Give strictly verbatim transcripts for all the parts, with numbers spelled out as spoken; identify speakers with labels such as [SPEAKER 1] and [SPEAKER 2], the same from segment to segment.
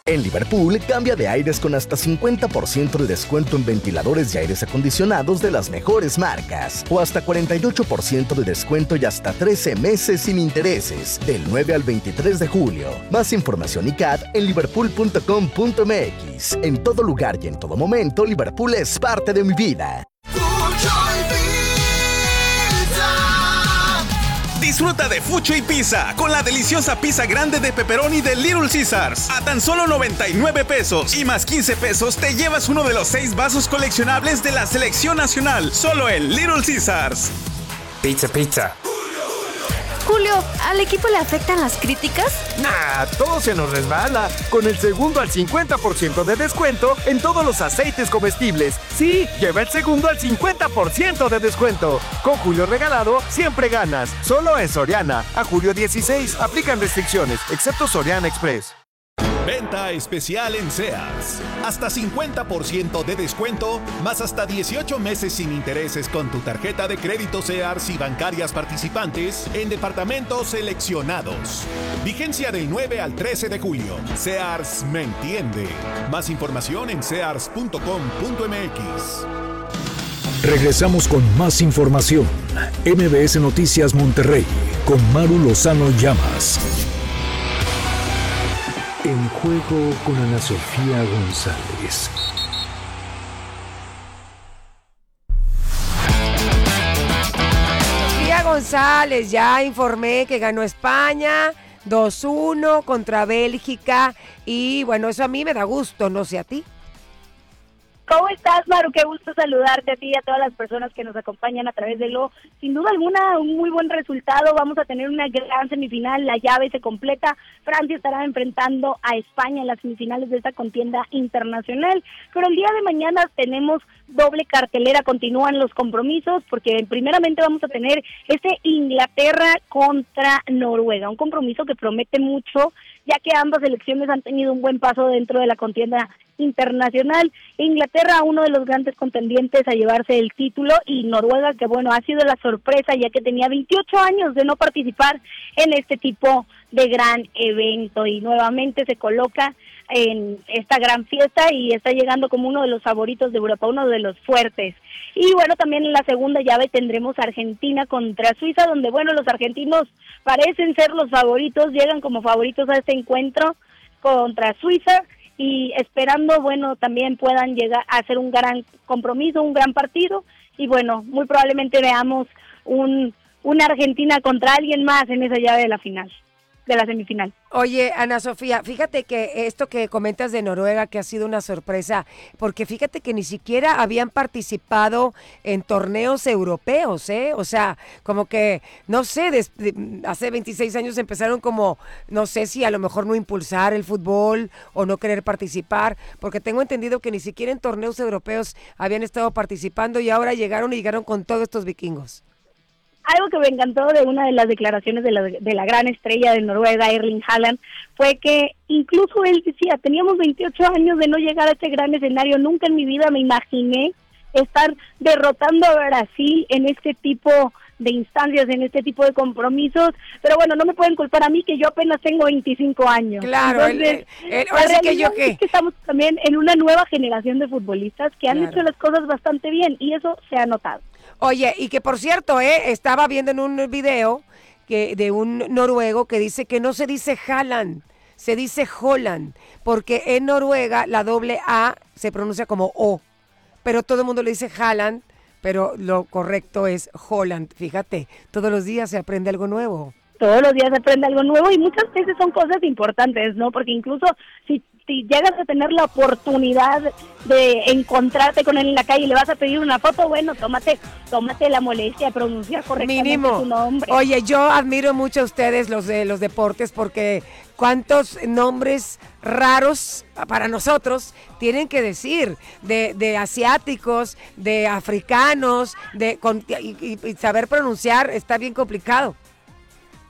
[SPEAKER 1] En Liverpool, cambia de aires con hasta cincuenta por ciento de descuento en ventiladores y aires acondicionados de las mejores marcas. O hasta cuarenta y ocho por ciento de descuento y hasta trece meses sin intereses. Del nueve al veintitrés de julio. Más información y C A D en liverpool punto com punto m x. En todo lugar y en todo momento, Liverpool es parte de mi vida.
[SPEAKER 2] Disfruta de Fucho y Pizza con la deliciosa pizza grande de pepperoni de Little Caesars a tan solo noventa y nueve pesos y más quince pesos te llevas uno de los seis vasos coleccionables de la selección nacional, solo en Little Caesars.
[SPEAKER 3] Pizza, pizza.
[SPEAKER 4] Julio, ¿al equipo le afectan las críticas?
[SPEAKER 5] Nah, todo se nos resbala. Con el segundo al cincuenta por ciento de descuento en todos los aceites comestibles. Sí, lleva el segundo al cincuenta por ciento de descuento. Con Julio regalado, siempre ganas. Solo en Soriana. A julio dieciséis, aplican restricciones, excepto Soriana Express.
[SPEAKER 6] Venta especial en Sears. Hasta cincuenta por ciento de descuento, más hasta dieciocho meses sin intereses con tu tarjeta de crédito Sears y bancarias participantes en departamentos seleccionados. Vigencia del nueve al trece de julio. Sears me entiende. Más información en sears punto com punto m x.
[SPEAKER 7] Regresamos con más información. M B S Noticias Monterrey con Maru Lozano Llamas. En juego con Ana Sofía González.
[SPEAKER 8] Sofía González, ya informé que ganó España dos uno contra Bélgica y bueno, eso a mí me da gusto, no sé a ti.
[SPEAKER 9] ¿Cómo estás, Maru? Qué gusto saludarte a ti y a todas las personas que nos acompañan a través de lo. Sin duda alguna, un muy buen resultado. Vamos a tener una gran semifinal. La llave se completa. Francia estará enfrentando a España en las semifinales de esta contienda internacional. Pero el día de mañana tenemos doble cartelera. Continúan los compromisos porque primeramente vamos a tener este Inglaterra contra Noruega. Un compromiso que promete mucho, ya que ambas selecciones han tenido un buen paso dentro de la contienda internacional. Inglaterra, uno de los grandes contendientes a llevarse el título, y Noruega, que bueno, ha sido la sorpresa, ya que tenía veintiocho años de no participar en este tipo de gran evento, y nuevamente se coloca en esta gran fiesta y está llegando como uno de los favoritos de Europa, uno de los fuertes. Y bueno, también en la segunda llave tendremos Argentina contra Suiza, donde bueno, los argentinos parecen ser los favoritos, llegan como favoritos a este encuentro contra Suiza, y esperando, bueno, también puedan llegar a hacer un gran compromiso, un gran partido, y bueno, muy probablemente veamos un una Argentina contra alguien más en esa llave de la final, de la semifinal.
[SPEAKER 8] Oye, Ana Sofía, fíjate que esto que comentas de Noruega, que ha sido una sorpresa, porque fíjate que ni siquiera habían participado en torneos europeos, ¿eh? O sea, como que, no sé, des, de, hace veintiséis años empezaron como, no sé si a lo mejor no impulsar el fútbol o no querer participar, porque tengo entendido que ni siquiera en torneos europeos habían estado participando y ahora llegaron y llegaron con todos estos vikingos.
[SPEAKER 9] Algo que me encantó de una de las declaraciones de la, de la gran estrella de Noruega, Erling Haaland, fue que incluso él decía, teníamos veintiocho años de no llegar a este gran escenario, nunca en mi vida me imaginé estar derrotando a Brasil en este tipo de instancias, en este tipo de compromisos, pero bueno, no me pueden culpar a mí que yo apenas tengo veinticinco años.
[SPEAKER 8] Claro,
[SPEAKER 9] entonces,
[SPEAKER 8] el, el, el, ahora sí que yo qué.
[SPEAKER 9] Es que estamos también en una nueva generación de futbolistas que han claro. hecho las cosas bastante bien, y eso se ha notado.
[SPEAKER 8] Oye, y que por cierto, eh, estaba viendo en un video que de un noruego que dice que no se dice Haaland, se dice Holland, porque en Noruega la doble A se pronuncia como O, pero todo el mundo le dice Haaland, pero lo correcto es Holland. Fíjate, todos los días se aprende algo nuevo.
[SPEAKER 9] Todos los días se aprende algo nuevo, y muchas veces son cosas importantes, ¿no? Porque incluso si si llegas a tener la oportunidad de encontrarte con él en la calle y le vas a pedir una foto, bueno, tómate, tómate la molestia de pronunciar correctamente
[SPEAKER 8] Mínimo.
[SPEAKER 9] su nombre.
[SPEAKER 8] Oye, yo admiro mucho a ustedes, los de los deportes, porque cuántos nombres raros para nosotros tienen que decir, de, de asiáticos, de africanos, de con, y, y saber pronunciar está bien complicado.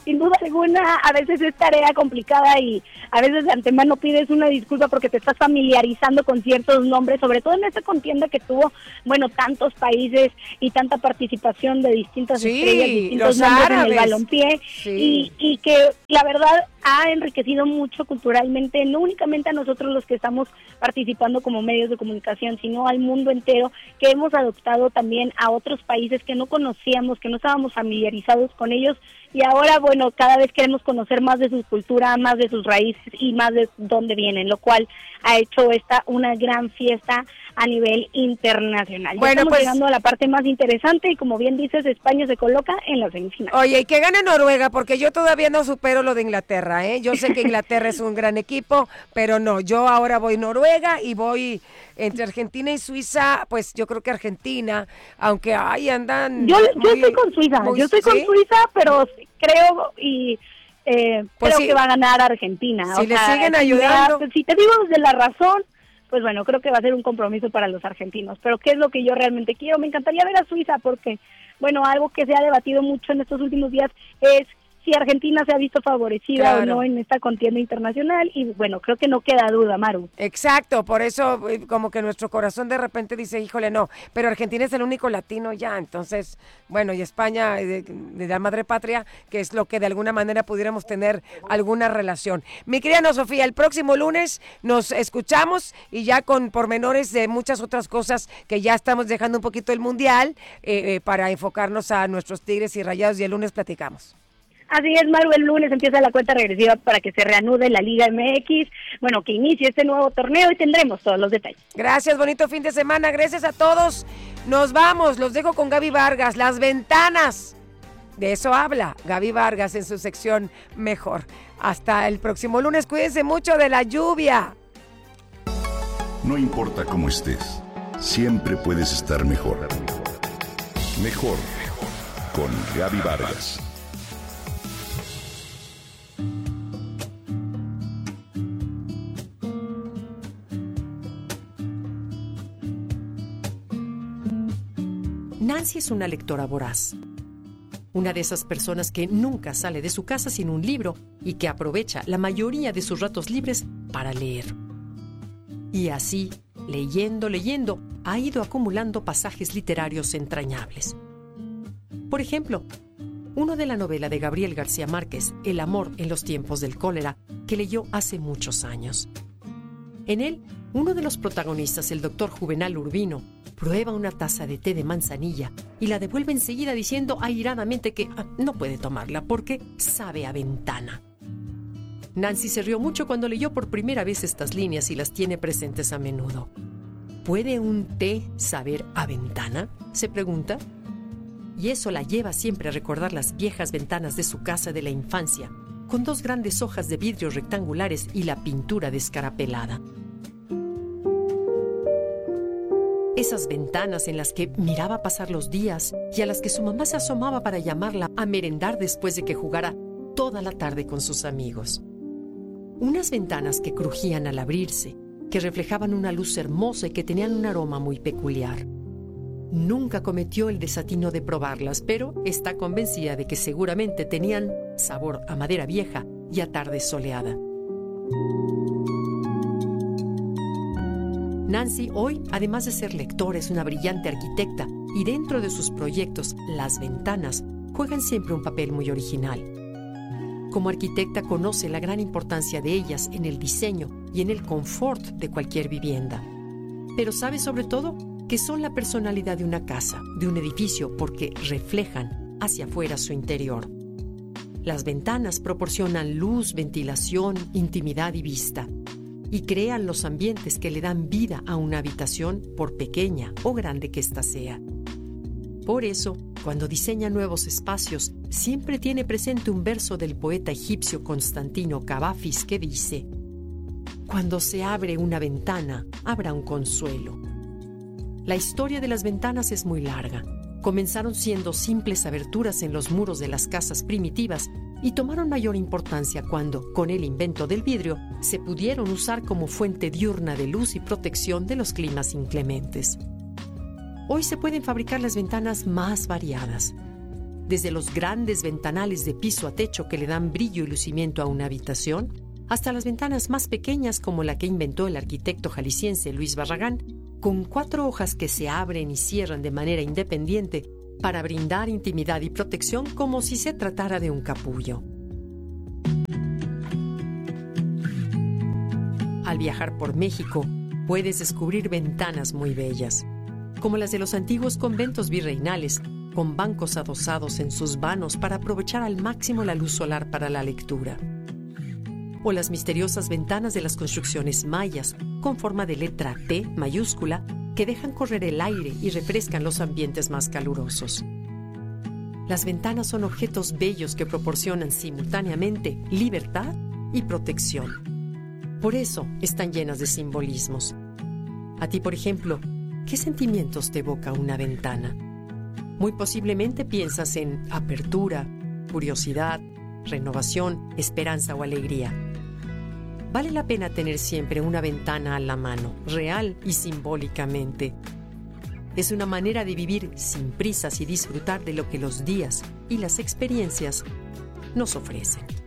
[SPEAKER 9] sin duda alguna, a veces es tarea complicada y a veces de antemano pides una disculpa porque te estás familiarizando con ciertos nombres, sobre todo en esta contienda que tuvo, bueno, tantos países y tanta participación de distintas
[SPEAKER 8] sí,
[SPEAKER 9] estrellas, distintos
[SPEAKER 8] los
[SPEAKER 9] nombres
[SPEAKER 8] árabes.
[SPEAKER 9] en el balompié,
[SPEAKER 8] Sí.
[SPEAKER 9] y, y que la verdad ha enriquecido mucho culturalmente, no únicamente a nosotros los que estamos participando como medios de comunicación, sino al mundo entero, que hemos adoptado también a otros países que no conocíamos, que no estábamos familiarizados con ellos, y ahora, bueno, cada vez queremos conocer más de su cultura, más de sus raíces y más de dónde vienen, lo cual ha hecho esta una gran fiesta a nivel internacional. Ya
[SPEAKER 8] Bueno,
[SPEAKER 9] estamos
[SPEAKER 8] pues,
[SPEAKER 9] llegando a la parte más interesante y, como bien dices, España se coloca en la semifinal.
[SPEAKER 8] Oye, y que gane Noruega, porque yo todavía no supero lo de Inglaterra, ¿eh? Yo sé que Inglaterra es un gran equipo, pero no, yo ahora voy Noruega y voy entre Argentina y Suiza, pues yo creo que Argentina, aunque ahí andan...
[SPEAKER 9] Yo, yo
[SPEAKER 8] muy-
[SPEAKER 9] estoy con Suiza,
[SPEAKER 8] muy-
[SPEAKER 9] yo estoy con
[SPEAKER 8] ¿sí?
[SPEAKER 9] Suiza, pero creo y eh,
[SPEAKER 8] Pues
[SPEAKER 9] creo
[SPEAKER 8] sí.
[SPEAKER 9] que va a ganar Argentina.
[SPEAKER 8] Si
[SPEAKER 9] O
[SPEAKER 8] le
[SPEAKER 9] sea,
[SPEAKER 8] siguen
[SPEAKER 9] si
[SPEAKER 8] ayudando.
[SPEAKER 9] me- Si te digo desde la razón, pues bueno, creo que va a ser un compromiso para los argentinos. Pero ¿qué es lo que yo realmente quiero? Me encantaría ver a Suiza porque, bueno, algo que se ha debatido mucho en estos últimos días es si Argentina se ha visto favorecida
[SPEAKER 8] Claro.
[SPEAKER 9] o no en esta contienda internacional, y bueno, creo que no queda duda, Maru.
[SPEAKER 8] Exacto, por eso eh, como que nuestro corazón de repente dice, híjole, no, pero Argentina es el único latino ya, entonces, bueno, y España eh, de, de la madre patria, que es lo que de alguna manera pudiéramos tener alguna relación. Mi querida Ana Sofía, el próximo lunes nos escuchamos y ya con pormenores de muchas otras cosas que ya estamos dejando un poquito el Mundial eh, eh, para enfocarnos a nuestros Tigres y Rayados, y el lunes platicamos.
[SPEAKER 9] Así es, Maru, el lunes empieza la cuenta regresiva para que se reanude la Liga M X, bueno, que inicie este nuevo torneo y tendremos todos los detalles.
[SPEAKER 8] Gracias, bonito fin de semana, gracias a todos. Nos vamos, los dejo con Gaby Vargas, Las Ventanas. De eso habla Gaby Vargas en su sección Mejor. Hasta el próximo lunes, cuídense mucho de la lluvia.
[SPEAKER 3] No importa cómo estés, siempre puedes estar mejor. Mejor, con Gaby Vargas.
[SPEAKER 10] Nancy es una lectora voraz. Una de esas personas que nunca sale de su casa sin un libro y que aprovecha la mayoría de sus ratos libres para leer. Y así, leyendo, leyendo, ha ido acumulando pasajes literarios entrañables. Por ejemplo, uno de la novela de Gabriel García Márquez, El amor en los tiempos del cólera, que leyó hace muchos años. En él, uno de los protagonistas, el doctor Juvenal Urbino, prueba una taza de té de manzanilla y la devuelve enseguida diciendo airadamente que ah, no puede tomarla porque sabe a ventana. Nancy se rió mucho cuando leyó por primera vez estas líneas y las tiene presentes a menudo. ¿Puede un té saber a ventana?, se pregunta. Y eso la lleva siempre a recordar las viejas ventanas de su casa de la infancia, con dos grandes hojas de vidrio rectangulares y la pintura descarapelada. Esas ventanas en las que miraba pasar los días y a las que su mamá se asomaba para llamarla a merendar después de que jugara toda la tarde con sus amigos. Unas ventanas que crujían al abrirse, que reflejaban una luz hermosa y que tenían un aroma muy peculiar. Nunca cometió el desatino de probarlas, pero está convencida de que seguramente tenían sabor a madera vieja y a tarde soleada. Nancy hoy, además de ser lectora, es una brillante arquitecta y dentro de sus proyectos, las ventanas juegan siempre un papel muy original. Como arquitecta conoce la gran importancia de ellas en el diseño y en el confort de cualquier vivienda. Pero sabe sobre todo que son la personalidad de una casa, de un edificio, porque reflejan hacia afuera su interior. Las ventanas proporcionan luz, ventilación, intimidad y vista, y crean los ambientes que le dan vida a una habitación, por pequeña o grande que ésta sea. Por eso, cuando diseña nuevos espacios, siempre tiene presente un verso del poeta egipcio Constantino Cavafis que dice: «Cuando se abre una ventana, habrá un consuelo». La historia de las ventanas es muy larga. Comenzaron siendo simples aberturas en los muros de las casas primitivas y tomaron mayor importancia cuando, con el invento del vidrio, se pudieron usar como fuente diurna de luz y protección de los climas inclementes. Hoy se pueden fabricar las ventanas más variadas. desde los grandes ventanales de piso a techo que le dan brillo y lucimiento a una habitación, hasta las ventanas más pequeñas como la que inventó el arquitecto jalisciense Luis Barragán, con cuatro hojas que se abren y cierran de manera independiente para brindar intimidad y protección como si se tratara de un capullo. Al viajar por México, puedes descubrir ventanas muy bellas, como las de los antiguos conventos virreinales, con bancos adosados en sus vanos para aprovechar al máximo la luz solar para la lectura. O las misteriosas ventanas de las construcciones mayas, con forma de letra T mayúscula, que dejan correr el aire y refrescan los ambientes más calurosos. Las ventanas son objetos bellos que proporcionan simultáneamente libertad y protección. Por eso están llenas de simbolismos. A ti, por ejemplo, ¿qué sentimientos te evoca una ventana? Muy posiblemente piensas en apertura, curiosidad, renovación, esperanza o alegría. Vale la pena tener siempre una ventana a la mano, real y simbólicamente. Es una manera de vivir sin prisas y disfrutar de lo que los días y las experiencias nos ofrecen.